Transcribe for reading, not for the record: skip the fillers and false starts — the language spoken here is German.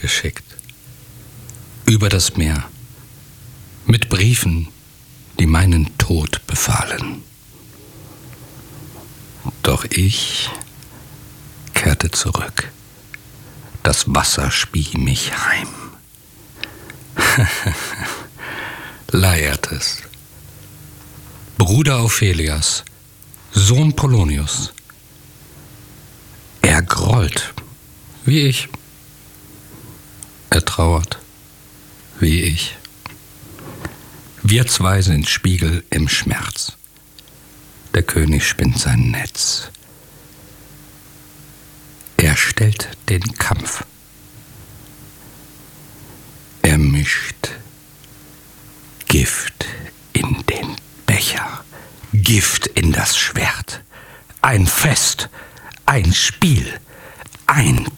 geschickt. Über das Meer. Mit Briefen, die meinen Tod befahlen. Doch ich kehrte zurück. Das Wasser spie mich heim. Laertes, Bruder Ophelias, Sohn Polonius. Er grollt, wie ich. Er trauert, wie ich. Wir zwei sind Spiegel im Schmerz. Der König spinnt sein Netz. Er stellt den Kampf. Er mischt Gift in den Becher, Gift in das Schwert. Ein Fest, ein Spiel, ein